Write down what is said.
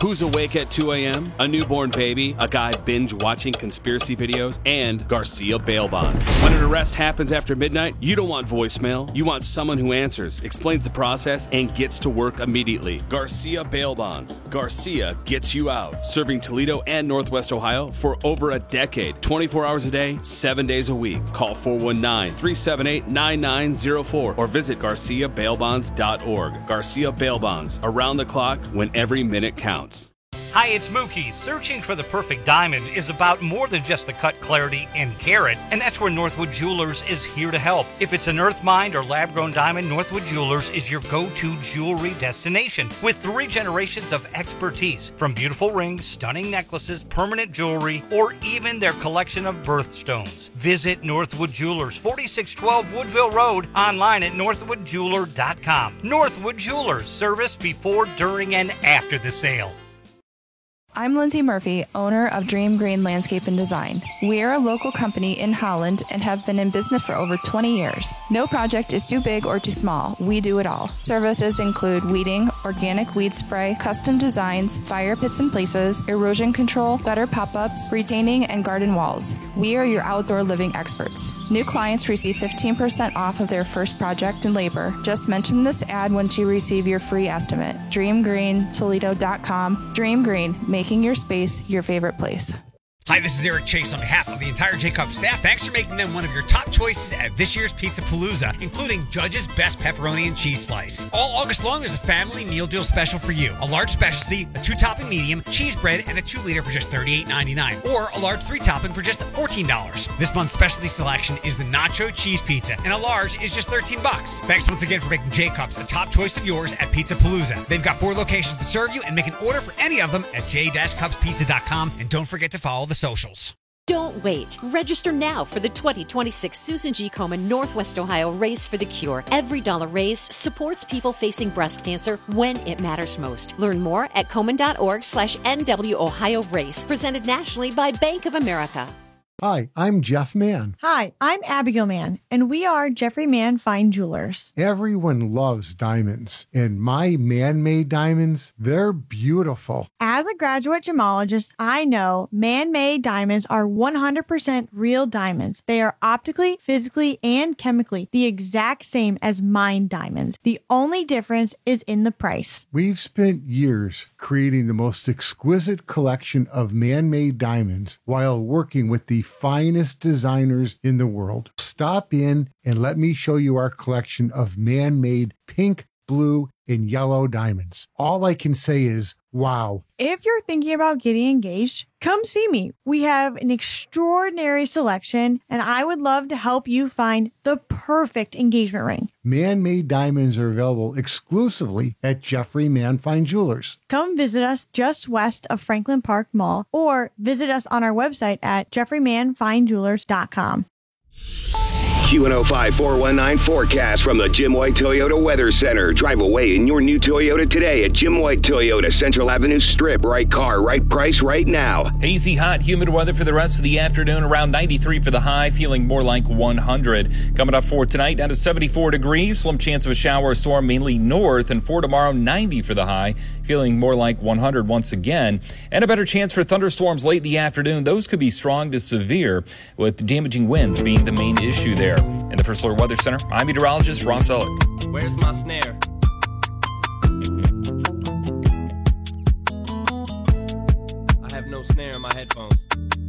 Who's awake at 2 a.m., a newborn baby, a guy binge-watching conspiracy videos, and Garcia bail bonds. When an arrest happens after midnight, you don't want voicemail. You want someone who answers, explains the process, and gets to work immediately. Garcia bail bonds. Garcia gets you out. Serving Toledo and Northwest Ohio for over a decade. 24 hours a day, 7 days a week. Call 419-378-9904 or visit GarciaBailBonds.org. Garcia Bail Bonds. Around the clock when every minute counts. Hi, it's Mookie. Searching for the perfect diamond is about more than just the cut, clarity, and carat, and that's where Northwood Jewelers is here to help. If it's an earth mined or lab-grown diamond, Northwood Jewelers is your go-to jewelry destination with 3 generations of expertise, from beautiful rings, stunning necklaces, permanent jewelry, or even their collection of birthstones. Visit Northwood Jewelers, 4612 Woodville Road, online at northwoodjeweler.com. Northwood Jewelers, service before, during, and after the sale. I'm Lindsay Murphy, owner of Dream Green Landscape and Design. We are a local company in Holland and have been in business for over 20 years. No project is too big or too small. We do it all. Services include weeding, organic weed spray, custom designs, fire pits and places, erosion control, gutter pop-ups, retaining, and garden walls. We are your outdoor living experts. New clients receive 15% off of their first project and labor. Just mention this ad once you receive your free estimate. DreamGreenToledo.com. Dream Green, making your space your favorite place. Hi, this is Eric Chase on behalf of the entire J-Cup staff. Thanks for making them one of your top choices at this year's Pizza Palooza, including Judge's Best Pepperoni and Cheese Slice. All August long, there's a family meal deal special for you. A large specialty, a 2-topping medium, cheese bread, and a 2-liter for just $38.99. Or a large 3-topping for just $14. This month's specialty selection is the Nacho Cheese Pizza, and a large is just $13. Thanks once again for making J-Cups a top choice of yours at Pizza Palooza. They've got 4 locations to serve you, and make an order for any of them at j-cupspizza.com. And don't forget to follow the socials. Don't wait. Register now for the 2026 Susan G. Komen Northwest Ohio Race for the Cure. Every dollar raised supports people facing breast cancer when it matters most. Learn more at komen.org/NW Ohio Race. Presented nationally by Bank of America. Hi, I'm Jeff Mann. Hi, I'm Abigail Mann, and we are Jeffrey Mann Fine Jewelers. Everyone loves diamonds, and my man-made diamonds, they're beautiful. As a graduate gemologist, I know man-made diamonds are 100% real diamonds. They are optically, physically, and chemically the exact same as mined diamonds. The only difference is in the price. We've spent years creating the most exquisite collection of man-made diamonds while working with the finest designers in the world. Stop in and let me show you our collection of man-made pink, blue, and yellow diamonds. All I can say is, wow. If you're thinking about getting engaged, come see me. We have an extraordinary selection, and I would love to help you find the perfect engagement ring. Man-made diamonds are available exclusively at Jeffrey Mann Fine Jewelers. Come visit us just west of Franklin Park Mall, or visit us on our website at jeffreymannfinejewelers.com. Q105 419 forecast from the Jim White Toyota Weather Center. Drive away in your new Toyota today at Jim White Toyota, Central Avenue Strip. Right car, right price, right now. Hazy, hot, humid weather for the rest of the afternoon. Around 93 for the high, feeling more like 100. Coming up for tonight, down to 74 degrees. Slim chance of a shower or storm mainly north. And for tomorrow, 90 for the high, feeling more like 100 once again. And a better chance for thunderstorms late in the afternoon. Those could be strong to severe, with damaging winds being the main issue there. In the First Alert Weather Center, I'm meteorologist Ross Elliott. Where's my snare? I have no snare in my headphones.